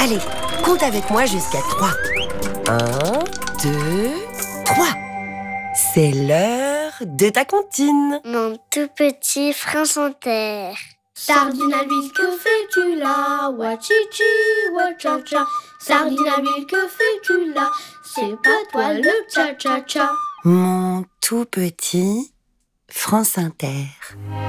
Allez, compte avec moi jusqu'à 3. 1, 2, 3. C'est l'heure de ta comptine. Mon tout petit France Inter. Sardine à l'huile, que fais-tu là? Wachichi, wachacha. Sardine à l'huile, que fais-tu là? C'est pas toi le cha-cha-cha. Mon tout petit France Inter.